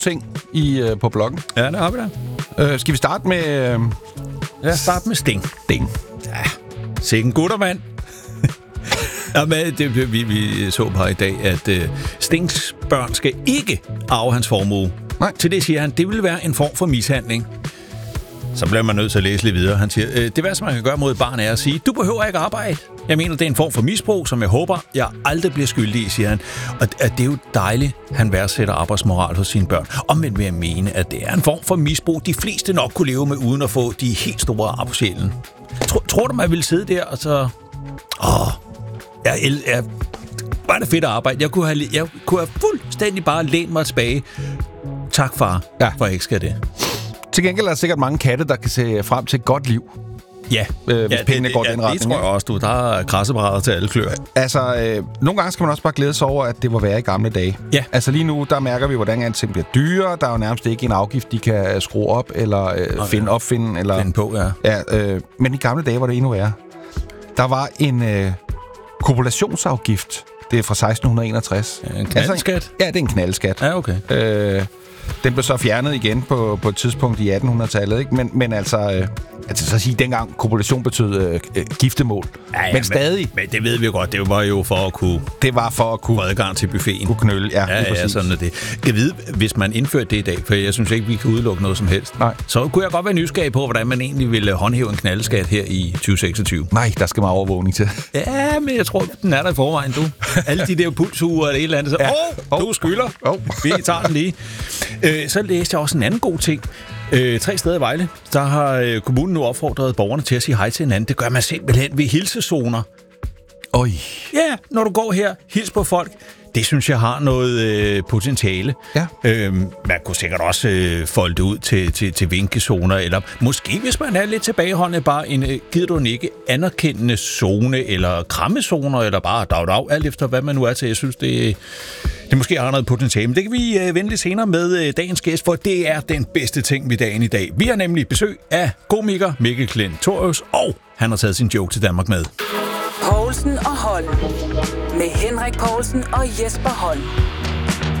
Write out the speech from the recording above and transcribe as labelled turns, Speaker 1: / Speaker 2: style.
Speaker 1: ting på bloggen.
Speaker 2: Ja, det har vi da.
Speaker 1: Skal vi starte med...
Speaker 2: Lad os starte med Sting.
Speaker 1: Sting.
Speaker 2: Ja, sikken guttermand. Vi så på i dag, at Stings børn skal ikke arve hans formue.
Speaker 1: Nej.
Speaker 2: Til det siger han, det vil være en form for mishandling. Så bliver man nødt til at læse lidt videre. Han siger, det værste, man kan gøre mod et barn, er at sige, du behøver ikke arbejde. Jeg mener, det er en form for misbrug, som jeg håber, jeg aldrig bliver skyldig i, siger han. Og det er jo dejligt, han værdsætter arbejdsmoral hos sine børn. Omvendt vil jeg mene, at det er en form for misbrug, de fleste nok kunne leve med, uden at få de helt store ar på sjælen. Tror du, man ville sidde der og så... Var det fedt at arbejde. Jeg kunne have fuldstændig bare lænt mig tilbage. Tak, far, for jeg ikke skal det.
Speaker 1: Til gengæld er der sikkert mange katte, der kan se frem til et godt liv.
Speaker 2: Ja,
Speaker 1: hvis pengene går den retning.
Speaker 2: Det tror jeg også, der er krassebrædder til alle klør.
Speaker 1: Altså, nogle gange skal man også bare glæde sig over, at det var værre i gamle dage.
Speaker 2: Ja.
Speaker 1: Altså lige nu, der mærker vi, hvordan alting bliver dyrere. Der er jo nærmest ikke en afgift, de kan skrue op, eller opfinde. Eller,
Speaker 2: finde på, ja.
Speaker 1: Men i gamle dage var det endnu værre. Der var en kopulationsafgift. Det er fra 1661.
Speaker 2: En knaldskat?
Speaker 1: Altså, ja, det er en knaldskat.
Speaker 2: Ja, okay.
Speaker 1: Den blev så fjernet igen på et tidspunkt i 1800-tallet, ikke? Men altså så sige, dengang kopulation betød giftemål. Ja, men stadig...
Speaker 2: Men det ved vi jo godt, det var jo for at kunne...
Speaker 1: Det var for at kunne...
Speaker 2: Få adgang til buffeten.
Speaker 1: Kunne knølle,
Speaker 2: ja, sådan er det. Jeg ved, hvis man indførte det i dag, for jeg synes ikke, vi kan udelukke noget som helst.
Speaker 1: Nej.
Speaker 2: Så kunne jeg godt være nysgerrig på, hvordan man egentlig ville håndhæve en knaldeskat her i 2026.
Speaker 1: Nej, der skal meget overvågning til.
Speaker 2: Ja, men jeg tror, den er der i forvejen, du. Alle de der pulsuger eller et eller andet, så... Du skylder. Vi tager den lige. Så læste jeg også en anden god ting. 3 steder i Vejle, der har kommunen nu opfordret borgerne til at sige hej til hinanden. Det gør man simpelthen ved hilsezoner.
Speaker 1: Oj.
Speaker 2: Ja, når du går her, hils på folk. Det synes jeg har noget potentiale.
Speaker 1: Ja.
Speaker 2: Man kunne sikkert også folde det ud til vinkezoner, eller måske, hvis man er lidt tilbageholdende, bare gider du en ikke anerkendende zone, eller krammezoner, eller bare dag, alt efter hvad man nu er til. Jeg synes, det måske har noget potentiale. Men det kan vi vende lidt senere med dagens gæst, for det er den bedste ting ved dagen i dag. Vi har nemlig besøg af komiker Mikkel Klentorius, og han har taget sin joke til Danmark med.
Speaker 3: Poulsen og Holm. Med Henrik Poulsen og Jesper Holm.